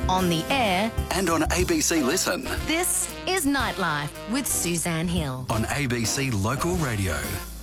on the air, and on ABC Listen. this is Nightlife with Suzanne Hill. On ABC Local Radio.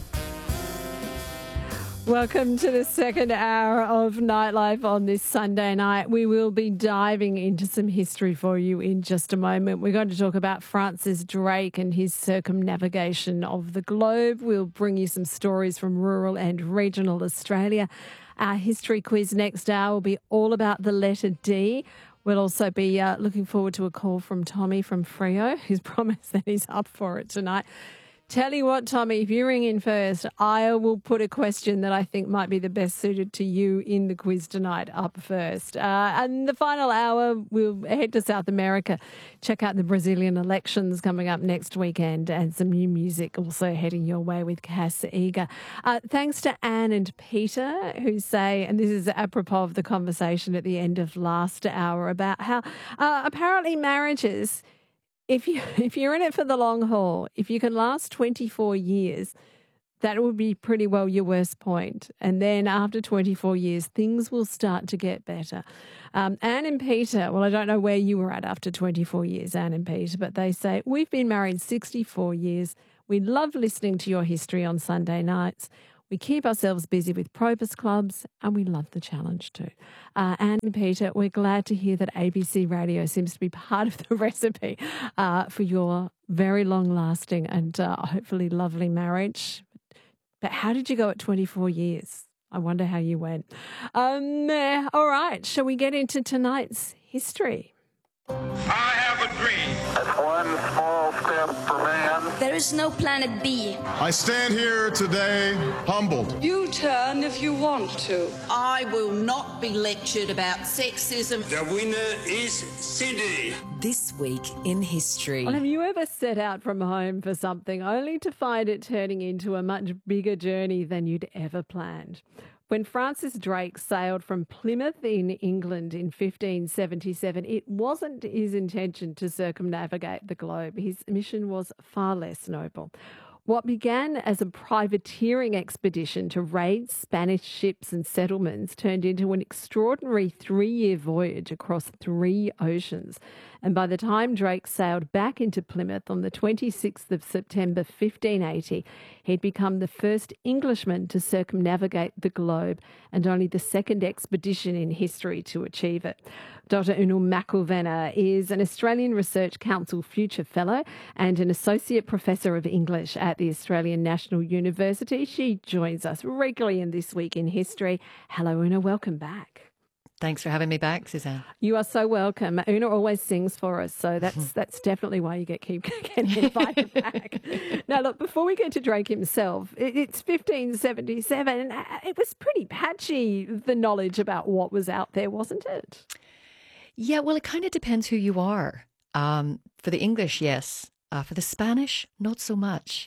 Welcome to the second hour of Nightlife on this Sunday night. We will be diving into some history for you in just a moment. We're going to talk about Francis Drake and his circumnavigation of the globe. We'll bring you some stories from rural and regional Australia. Our history quiz next hour will be all about the letter D. We'll also be looking forward to a call from Tommy from Freo, who's promised that he's up for it tonight. Tell you what, Tommy, if you ring in first, I will put a question that I think might be the best suited to you in the quiz tonight up first. And the final hour, we'll head to South America, check out the Brazilian elections coming up next weekend, and some new music also heading your way with Cass Eager. Thanks to Anne and Peter, who say, and this is apropos of the conversation at the end of last hour about how apparently marriages, if you're in it for the long haul, if you can last 24 years, that would be pretty well your worst point. And then after 24 years, things will start to get better. Anne and Peter, well, I don't know where you were at after 24 years, Anne and Peter, but they say, we've been married 64 years. We love listening to your history on Sunday nights. We keep ourselves busy with Probus clubs, and we love the challenge too. Anne and Peter, we're glad to hear that ABC Radio seems to be part of the recipe for your very long-lasting and hopefully lovely marriage. But how did you go at 24 years? I wonder how you went. All right, shall we get into tonight's history? I have a dream. It's one small step for man. There is no planet B. I stand here today humbled. You turn if you want to. I will not be lectured about sexism. The winner is Cindy. This week in history. Well, have you ever set out from home for something only to find it turning into a much bigger journey than you'd ever planned? When Francis Drake sailed from Plymouth in England in 1577, it wasn't his intention to circumnavigate the globe. His mission was far less noble. What began as a privateering expedition to raid Spanish ships and settlements turned into an extraordinary 3-year voyage across 3 oceans. And by the time Drake sailed back into Plymouth on the 26th of September 1580, he'd become the first Englishman to circumnavigate the globe and only the second expedition in history to achieve it. Dr. Una McIlvenna is an Australian Research Council Future Fellow and an Associate Professor of English at the Australian National University. She joins us regularly in This Week in History. Hello, Una. Welcome back. Thanks for having me back, Suzanne. You are so welcome. Una always sings for us, so that's definitely why you keep getting invited back. Now, look, before we get to Drake himself, it's 1577. It was pretty patchy, the knowledge about what was out there, wasn't it? Yeah, well, it kind of depends who you are. For the English, yes. For the Spanish, not so much.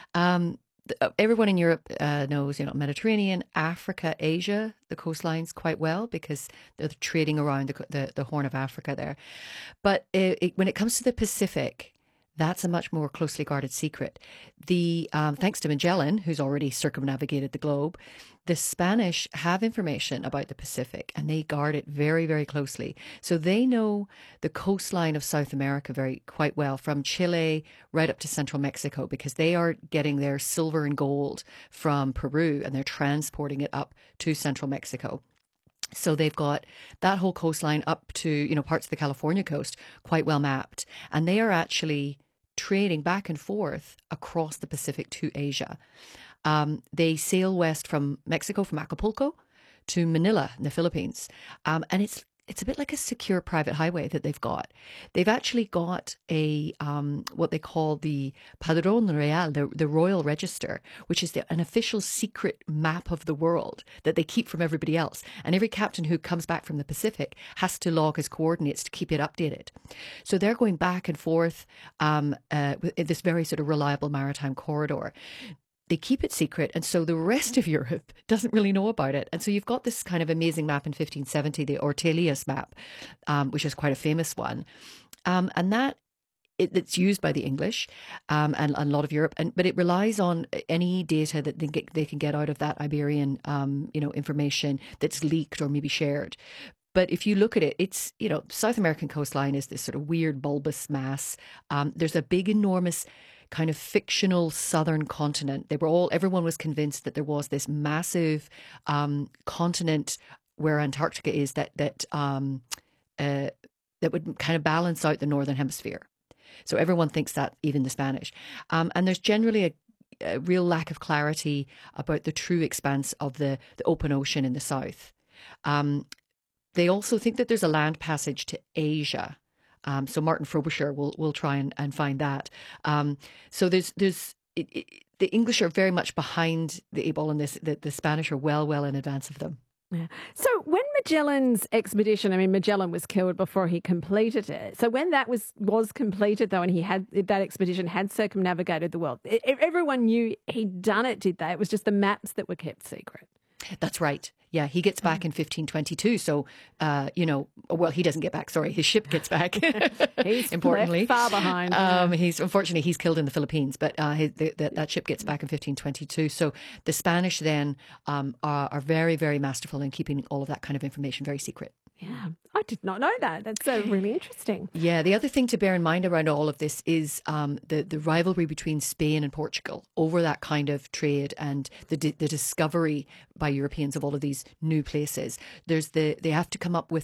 Everyone in Europe knows, Mediterranean, Africa, Asia, the coastlines quite well because they're trading around the Horn of Africa there. But when it comes to the Pacific, that's a much more closely guarded secret. Thanks to Magellan, who's already circumnavigated the globe, the Spanish have information about the Pacific and they guard it very, very closely. So they know the coastline of South America quite well, from Chile right up to central Mexico, because they are getting their silver and gold from Peru and they're transporting it up to central Mexico. So they've got that whole coastline up to, parts of the California coast quite well mapped. And they are actually trading back and forth across the Pacific to Asia. They sail west from Mexico, from Acapulco to Manila in the Philippines. And it's a bit like a secure private highway that they've got. They've actually got a what they call the Padrón Real, the Royal Register, which is an official secret map of the world that they keep from everybody else. And every captain who comes back from the Pacific has to log his coordinates to keep it updated. So they're going back and forth with this very sort of reliable maritime corridor. They keep it secret, and so the rest of Europe doesn't really know about it. And so you've got this kind of amazing map in 1570, the Ortelius map, which is quite a famous one. And that it's used by the English and a lot of Europe, but it relies on any data that they can get out of that Iberian, information that's leaked or maybe shared. But if you look at it, it's, South American coastline is this sort of weird bulbous mass. There's a big, enormous kind of fictional southern continent. Everyone was convinced that there was this massive continent where Antarctica is that would kind of balance out the northern hemisphere. So everyone thinks that, even the Spanish. And there's generally a real lack of clarity about the true expanse of the open ocean in the south. They also think that there's a land passage to Asia. So Martin Frobisher will try and find that. So the English are very much behind the eight ball in this. The Spanish are well in advance of them. Yeah. So when Magellan's expedition, Magellan was killed before he completed it. So when that was completed, though, and that expedition had circumnavigated the world, everyone knew he'd done it, did they? It was just the maps that were kept secret. That's right. Yeah, he gets back in 1522. So, he doesn't get back. Sorry, his ship gets back. He's importantly, left far behind. He's killed in the Philippines, but that ship gets back in 1522. So the Spanish then are very, very masterful in keeping all of that kind of information very secret. Yeah, I did not know that. That's really interesting. Yeah, the other thing to bear in mind around all of this is the rivalry between Spain and Portugal over that kind of trade and the discovery by Europeans of all of these new places. They have to come up with